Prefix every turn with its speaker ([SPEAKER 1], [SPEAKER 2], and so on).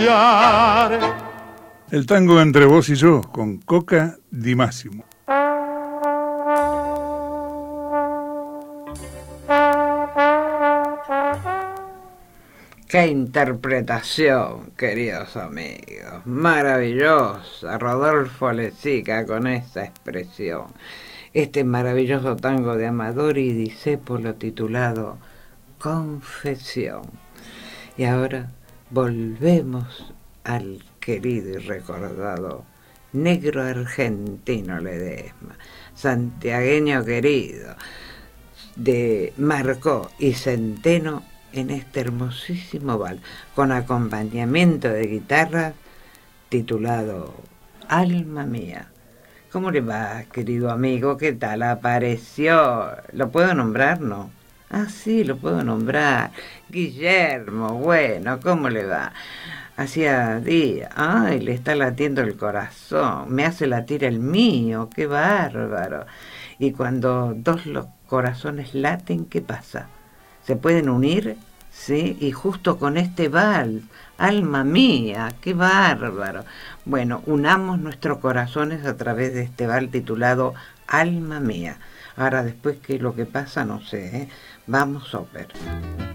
[SPEAKER 1] cambiar.
[SPEAKER 2] El tango entre vos y yo, con Coca Di Massimo.
[SPEAKER 3] ¡Qué interpretación, queridos amigos! Maravillosa, Rodolfo Lezica con esa expresión. Este maravilloso tango de Amador y Discépolo titulado Confesión. Y ahora volvemos al querido y recordado negro argentino Ledesma, santiagueño querido, de Marcó y Centeno en este hermosísimo vals, con acompañamiento de guitarra titulado Alma Mía. ¿Cómo le va, querido amigo? ¿Qué tal? Apareció. ¿Lo puedo nombrar? No. Ah, sí, lo puedo nombrar. Guillermo, bueno, ¿cómo le va? Hacía días. Ay, le está latiendo el corazón. Me hace latir el mío. ¡Qué bárbaro! Y cuando los corazones laten, ¿qué pasa? ¿Se pueden unir? Sí, y justo con este vals, Alma Mía, qué bárbaro. Bueno, unamos nuestros corazones a través de este vals titulado Alma Mía. Ahora después qué es lo que pasa, no sé, ¿eh? Vamos a ver.